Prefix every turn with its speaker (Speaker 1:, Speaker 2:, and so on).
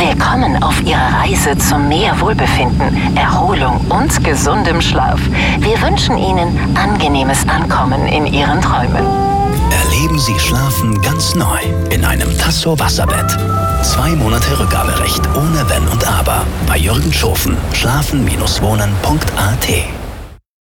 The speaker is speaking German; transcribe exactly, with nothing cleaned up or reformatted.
Speaker 1: Willkommen auf Ihrer Reise zu mehr Wohlbefinden, Erholung und gesundem Schlaf. Wir wünschen Ihnen angenehmes Ankommen in Ihren Träumen.
Speaker 2: Erleben Sie Schlafen ganz neu in einem Tasso Wasserbett. Zwei Monate Rückgaberecht ohne Wenn und Aber bei Jürgen Schofen. Schlafen Bindestrich wohnen Punkt a t.